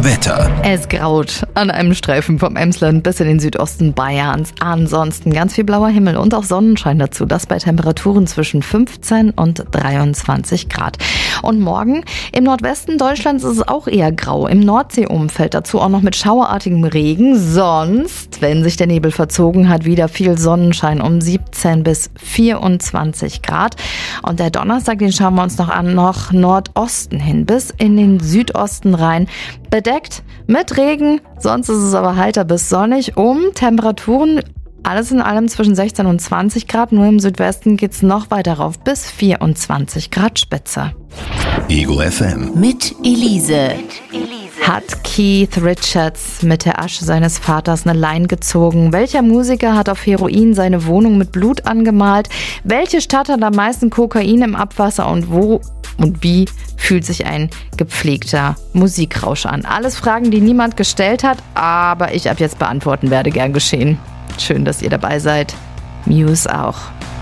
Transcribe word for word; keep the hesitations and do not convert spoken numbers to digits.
Wetter. Es graut an einem Streifen vom Emsland bis in den Südosten Bayerns. Ansonsten ganz viel blauer Himmel und auch Sonnenschein dazu. Das bei Temperaturen zwischen fünfzehn und dreiundzwanzig Grad. Und morgen im Nordwesten Deutschlands ist es auch eher grau. Im Nordseeumfeld dazu auch noch mit schauerartigem Regen. Sonst, wenn sich der Nebel verzogen hat, wieder viel Sonnenschein um siebzehn bis vierundzwanzig Grad. Und der Donnerstag, den schauen wir uns noch an, noch Nordosten hin bis in den Südosten rein. Bedeckt mit Regen, sonst ist es aber heiter bis sonnig. Um Temperaturen alles in allem zwischen sechzehn und zwanzig Grad. Nur im Südwesten geht's noch weiter rauf bis vierundzwanzig Grad Spitze. Ego F M. Mit Elise. Hat Keith Richards mit der Asche seines Vaters eine Line gezogen? Welcher Musiker hat auf Heroin seine Wohnung mit Blut angemalt? Welche Stadt hat am meisten Kokain im Abwasser und wo und wie fühlt sich ein gepflegter Musikrausch an? Alles Fragen, die niemand gestellt hat, aber ich ab jetzt beantworten werde, gern geschehen. Schön, dass ihr dabei seid. Muse auch.